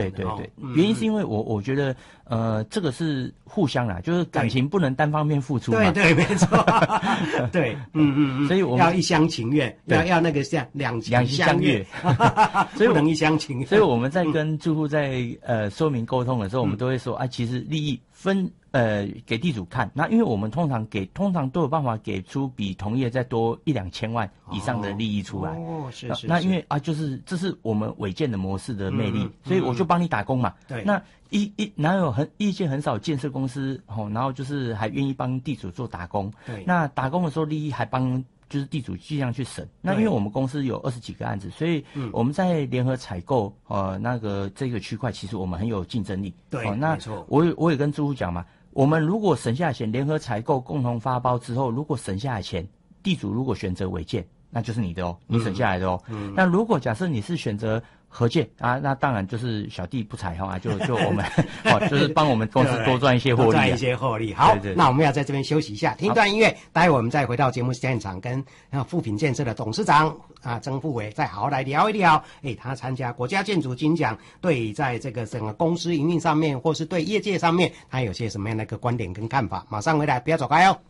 对，原因是因为我觉得这个是互相啦，就是感情不能单方面付出嘛。 对，没错。对， 所以我们要一厢情愿，要那个像两情相悦，所以不能一厢情愿。 所以我们在跟住户在说明沟通的时候，我们都会说啊，其实利益分给地主看。那因为我们通常都有办法给出比同业再多1-2千万以上的利益出来。 是。 那因为啊，就是这是我们违建的模式的魅力，所以我就帮你打工嘛。 对。 那哪有业界很少建设公司然后就是还愿意帮地主做打工。 对。 那打工的时候利益还帮就是地主尽量去省。那因为我们公司有20几个案子，所以我们在联合采购这个区块，其实我们很有竞争力。 对， 那没错。 我也跟住户讲嘛，我们如果省下来钱，联合采购共同发包之后，如果省下来钱，地主如果选择违建，那就是你的哦，你省下来的哦。那如果假设你是选择合建啊，那当然就是小弟不才就我们就是帮我们公司多赚一些获利， 多赚一些获利。好，那我们要在这边休息一下，听段音乐，待会我们再回到节目现场，跟富品建设的董事长曾富伟再好好来聊一聊。他参加国家建筑金奖，对在这个整个公司营运上面，或是对业界上面，他有些什么样的一个观点跟看法？马上回来，不要走开哦。